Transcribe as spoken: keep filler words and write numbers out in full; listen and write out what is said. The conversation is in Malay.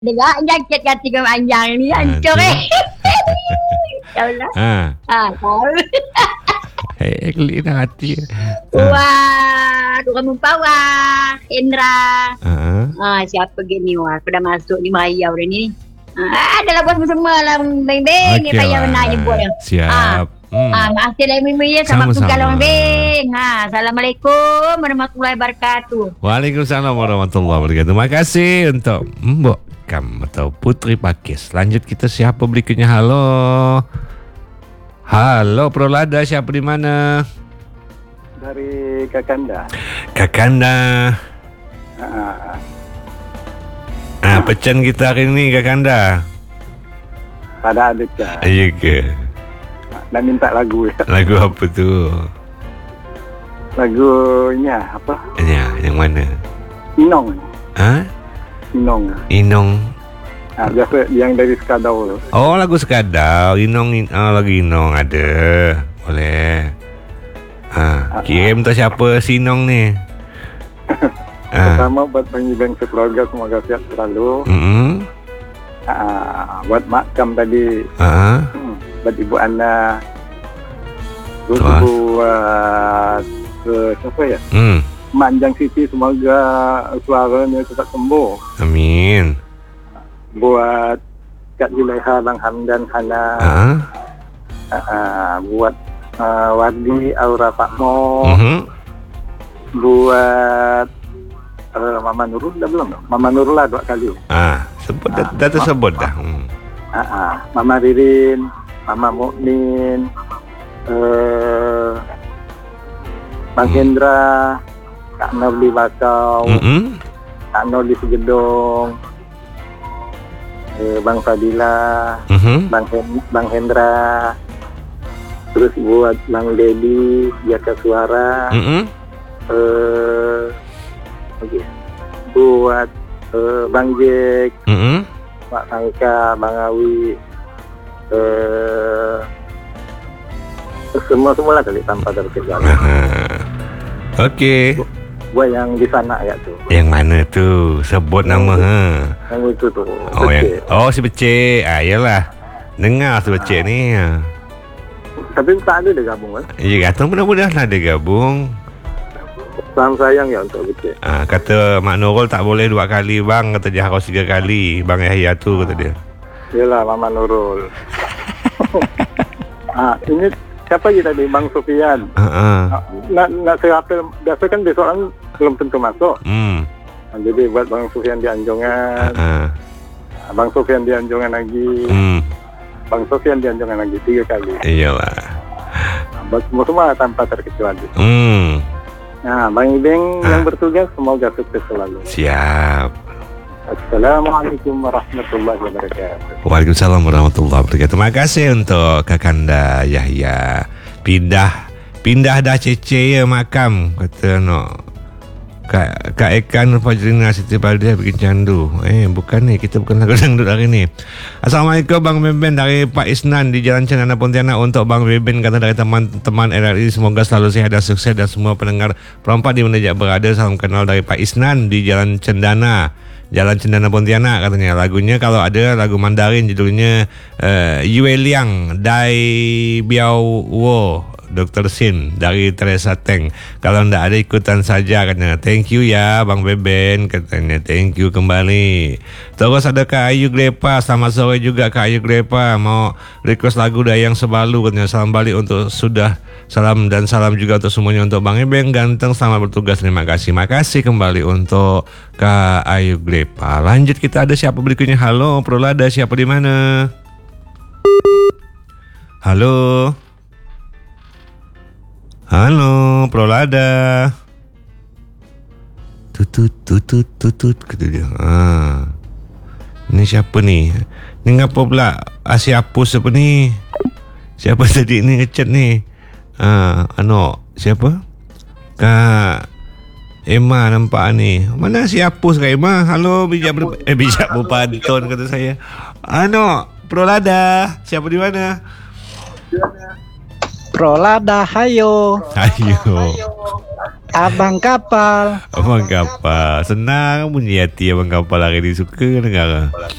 Dengar jaket kata kau panjang ni hancur eh. Ya Allah. Ha. Ha, tahu. Eh, klik dah hati. Wah, tu kamu Pawah, Hendra. Ha. Ah, siapa gini wah? Aku dah masuk ni Maya dah ni. Ah, adalah bos semua lah beng-beng ni payah benar nyebut dia. Siap. Hmm. Ah, makasih lah Mimi ya sama aku kalau beng. Ha, assalamualaikum warahmatullahi wabarakatuh. Waalaikumsalam warahmatullahi wabarakatuh. Terima kasih untuk Mbok Kam atau Putri Pakis. Lanjut kita siapa berikutnya. Halo. Halo Prolada, siapa di mana? Dari Kakanda. Kakanda. Ah, ah pecan kita hari ni Kakanda. pada ada kan. Ya ke? Nak minta lagu ya. Lagu apa tu? Lagunya apa? Ya, yang mana? Inong. Ha? Inong. Inong. Ah, biasa yang dari Skadau tu. Oh, lagu Sekadau. Inong, in, oh, lagu Inong ada. Boleh. Ha, kirim tu siapa si Inong ni? Ah. Pertama buat pengibang sekeluarga, semoga sihat selalu. Hmm. Ah, buat makam tadi. Ah. Hmm, buat Ibu Ana. Terus Wah. buat uh, siapa ya? Hmm. Manjang Siti, semoga suaranya cepat sembuh. Amin. Buat Kak Zulaiha, Bang Hamdan, Hana. Ah. Uh, buat uh, Wardi, Aura, Pakmo. Mhm. Buat uh, Mama Nurul dah belum? Mama Nurul lah dua kali. Ah, sebut dah, dah tersebut dah. Hmm. Uh, uh, Mama Ririn, Mama Mukmin, uh, Bang Hmm. Hendra, Kak Nur di Bakau, Mhm. Kak Nur di Segedong, uh, Bang Fadila, Mhm. Bang, Hen- Bang Hendra. Terus buat Bang Dedi, Jaka Suara. Mhm. Uh, okay. Buat uh, Bang Jack, Mhm. Mak Sangka, Bang Awi, uh, semua-semua lah kali tanpa terkecuali. Okey. Buat yang di sana ya tu. Yang mana tu? Sebut nama ha. Yang itu tu. Oh, yang, Becik. oh si Becik. Ah, yalah. Dengar si Becik ni. Ha. Tapi tak ada dia gabung kan. Ya, kata mudah-mudahan ada gabung. Salam sayang ya untuk Becik. Ah, kata Mak Nurul tak boleh dua kali bang, kata dia harus tiga kali. Bang Yahya tu kata dia. Yelah Mama Nurul. Ah, ini siapa lagi tadi? Bang Sofian. Ha ah. Ah, nak nak saya apel, biasa kan besok kan belum tentu masuk. Hmm. Ah, jadi buat Bang Sofian di Anjongan, Ha ah. ah, Bang Sofian di Anjongan lagi, Hmm. Bang Sofian di Anjongan lagi tiga kali. Iyalah. Ah, buat semua-semua tanpa terkecuali. Hmm. Nah, Bang Ibeng Ah. yang bertugas semoga sukses selalu. Siap. Assalamualaikum warahmatullahi wabarakatuh. Waalaikumsalam warahmatullahi wabarakatuh. Terima kasih untuk Kakanda Yahya. Pindah pindah dah cece ya makam kata no. Kak Kak Ekan Fajrina Siti Baldia bikin candu. Eh bukan ni, kita bukan lagu dangdut hari ni. Assalamualaikum Bang Beben dari Pak Isnan di Jalan Cendana Pontianak untuk Bang Beben, kata dari teman-teman R R I, semoga selalu sihat dan sukses, dan semua pendengar perempuan di mana saja berada, salam kenal dari Pak Isnan di Jalan Cendana. Jalan Cendana Pontianak katanya. Lagunya kalau ada lagu Mandarin judulnya uh, Yue Liang Dai Biao Wo Doktor Sin dari Teresa Teng. Kalau ndak ada ikutan saja katanya. Thank you ya Bang Beben katanya. Thank you kembali. Terus ada Kak Ayu Glepa. Selamat sore juga Kak Ayu Glepa. Mau request lagu Dayang Sebalu katanya. Salam balik untuk sudah. Salam dan salam juga untuk semuanya untuk Bang Ebeng ganteng, selamat bertugas. Terima kasih. Makasih kembali untuk Kak Ayu Glepa. Lanjut kita ada siapa berikutnya. Halo Prolada, siapa di mana? Halo. Halo Prolada. Tutut tutut tutut kata dia. Ha. Ni siapa ni? Ni ngapa pula asyik hapus apa ni? Siapa tadi ni ngechat ni? Ah, ano, siapa? Kak Emma nampak ni. Mana si hapus Kak Emma? Halo bijak ber, eh bijak berpantun kata saya. Ano, Prolada, siapa di mana? Prolada, hayo. Ayo. Abang Kapal. Abang Kapal. Senang bunyi hati Abang Kapal hari ni. Suka dengar.